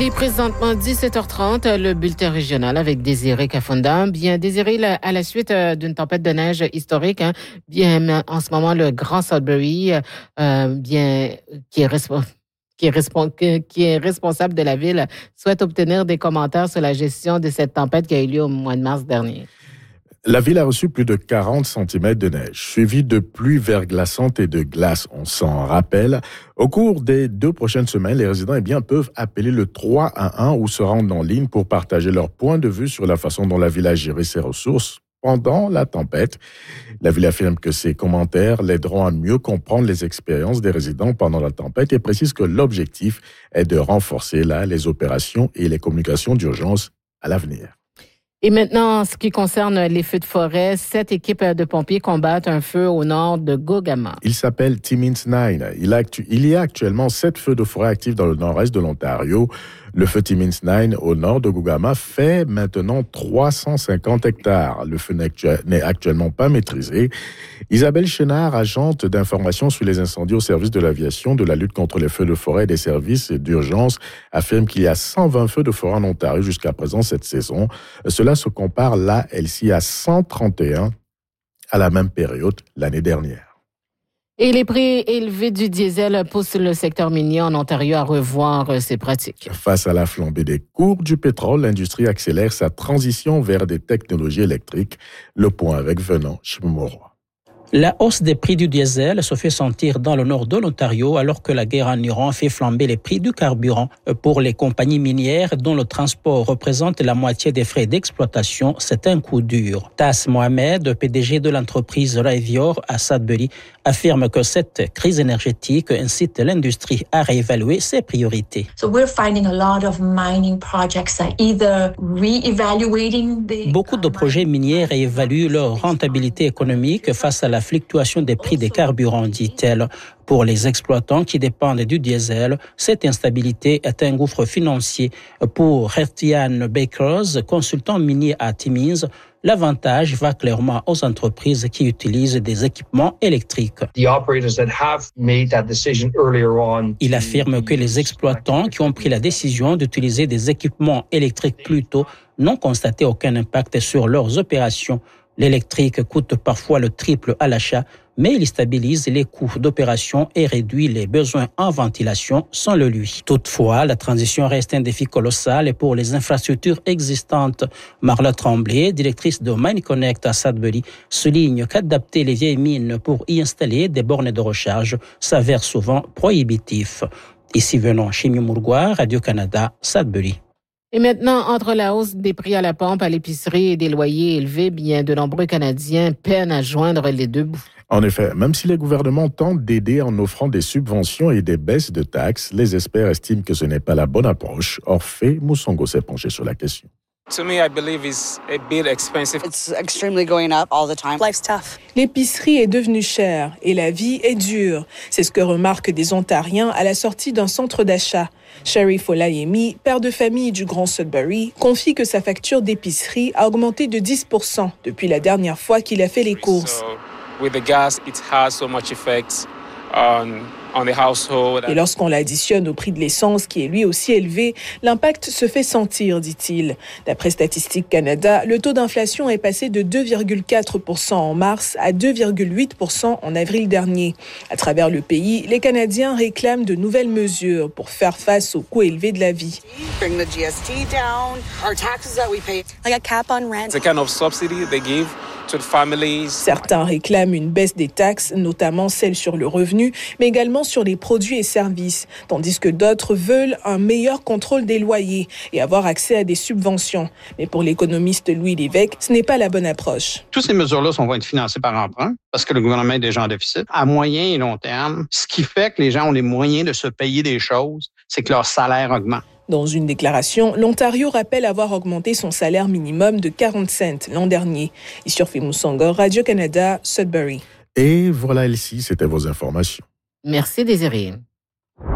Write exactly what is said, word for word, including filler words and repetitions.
Il est présentement dix-sept heures trente, le bulletin régional avec Désiré Kafunda. Bien, Désiré, à la suite d'une tempête de neige historique, hein, bien, en ce moment, le Grand Sudbury, euh, bien, qui est responsable. Qui est, respons- qui est responsable de la ville, souhaite obtenir des commentaires sur la gestion de cette tempête qui a eu lieu au mois de mars dernier. La ville a reçu plus de quarante centimètres de neige, suivi de pluies verglaçantes et de glace, on s'en rappelle. Au cours des deux prochaines semaines, les résidents eh bien, peuvent appeler le trois un un ou se rendre en ligne pour partager leur point de vue sur la façon dont la ville a géré ses ressources pendant la tempête. La ville affirme que ces commentaires l'aideront à mieux comprendre les expériences des résidents pendant la tempête et précise que l'objectif est de renforcer là les opérations et les communications d'urgence à l'avenir. Et maintenant, en ce qui concerne les feux de forêt, sept équipes de pompiers combattent un feu au nord de Gogama. Il s'appelle Timmins neuf. Il, actu- il y a actuellement sept feux de forêt actifs dans le nord-est de l'Ontario. Le feu Timmins neuf au nord de Gogama fait maintenant trois cent cinquante hectares. Le feu n'est actuellement pas maîtrisé. Isabelle Chénard, agente d'information sur les incendies au service de l'aviation, de la lutte contre les feux de forêt et des services d'urgence, affirme qu'il y a cent vingt feux de forêt en Ontario jusqu'à présent cette saison. Cela se compare là, elle-ci, à cent trente et un à la même période l'année dernière. Et les prix élevés du diesel poussent le secteur minier en Ontario à revoir ses pratiques. Face à la flambée des cours du pétrole, l'industrie accélère sa transition vers des technologies électriques. Le point avec Venant Chimomoroy. La hausse des prix du diesel se fait sentir dans le nord de l'Ontario alors que la guerre en Iran fait flamber les prix du carburant. Pour les compagnies minières dont le transport représente la moitié des frais d'exploitation, c'est un coup dur. Tas Mohamed, P D G de l'entreprise Rivior à Sudbury, affirme que cette crise énergétique incite l'industrie à réévaluer ses priorités. So we're finding a lot of mining projects that either re-evaluating the... Beaucoup de projets miniers réévaluent leur rentabilité économique face à la fluctuation des prix des carburants, dit-elle. Pour les exploitants qui dépendent du diesel, cette instabilité est un gouffre financier. Pour Retian Bakers, consultant minier à Timmins, l'avantage va clairement aux entreprises qui utilisent des équipements électriques. Il affirme que les exploitants qui ont pris la décision d'utiliser des équipements électriques plus tôt n'ont constaté aucun impact sur leurs opérations. L'électrique coûte parfois le triple à l'achat, mais il stabilise les coûts d'opération et réduit les besoins en ventilation sans le lui. Toutefois, la transition reste un défi colossal pour les infrastructures existantes. Marla Tremblay, directrice de Mine Connect à Sudbury, souligne qu'adapter les vieilles mines pour y installer des bornes de recharge s'avère souvent prohibitif. Ici venant chez Murgua, Radio-Canada, Sudbury. Et maintenant, entre la hausse des prix à la pompe, à l'épicerie et des loyers élevés, bien de nombreux Canadiens peinent à joindre les deux bouts. En effet, même si les gouvernements tentent d'aider en offrant des subventions et des baisses de taxes, les experts estiment que ce n'est pas la bonne approche. Orphée Moussongo s'est penché sur la question. To me, I believe it's a bit expensive. It's extremely going up all the time. Life's tough. L'épicerie est devenue chère et la vie est dure. C'est ce que remarquent des Ontariens à la sortie d'un centre d'achat. Sherry Folayemi, père de famille du Grand Sudbury, confie que sa facture d'épicerie a augmenté de dix pour cent depuis la dernière fois qu'il a fait les courses. So, with the gas, it has so much effect on on the household. Et lorsqu'on l'additionne au prix de l'essence, qui est lui aussi élevé, l'impact se fait sentir, dit-il. D'après Statistique Canada, le taux d'inflation est passé de deux virgule quatre pour cent en mars à deux virgule huit pour cent en avril dernier. À travers le pays, les Canadiens réclament de nouvelles mesures pour faire face aux coûts élevés de la vie. Bring the G S T down, our taxes that we pay. Like a cap on rent. The kind of subsidy they give to the families. Certains réclament une baisse des taxes, notamment celles sur le revenu, mais également sur les produits et services, tandis que d'autres veulent un meilleur contrôle des loyers et avoir accès à des subventions. Mais pour l'économiste Louis Lévesque, ce n'est pas la bonne approche. Toutes ces mesures-là vont être financées par emprunt parce que le gouvernement est déjà en déficit. À moyen et long terme, ce qui fait que les gens ont les moyens de se payer des choses, c'est que leur salaire augmente. Dans une déclaration, l'Ontario rappelle avoir augmenté son salaire minimum de quarante cents l'an dernier. Issurfi Moussongo, Radio-Canada, Sudbury. Et voilà, Elsie, c'était vos informations. Merci, Désiré.